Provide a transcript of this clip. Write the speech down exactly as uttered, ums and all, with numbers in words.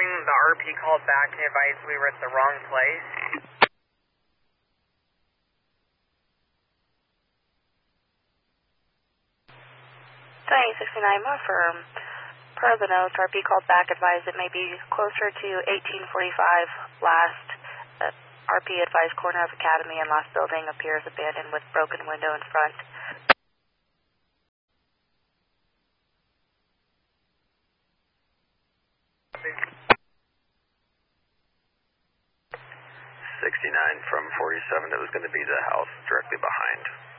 the R P called back and advised we were at the wrong place. twenty sixty-nine, more firm. Per the notes, R P called back, advised it may be closer to eighteen forty-five. Last, uh, R P advised corner of Academy and last building appears abandoned with broken window in front. sixty-nine from forty-seven, it was going to be the house directly behind.